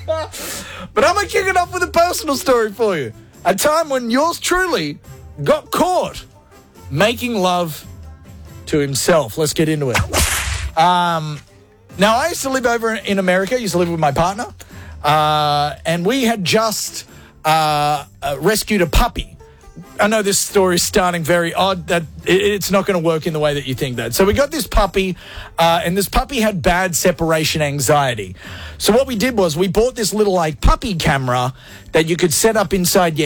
But I'm going to kick it off with a personal story for you. A time when yours truly got caught making love to himself. Let's get into it. Now, I used to live over in America. I used to live with my partner. And we had just rescued a puppy. I know this story is starting very odd, that it's not going to work in the way that you think that. So we got this puppy, and this puppy had bad separation anxiety. So what we did was we bought this little, puppy camera that you could set up inside your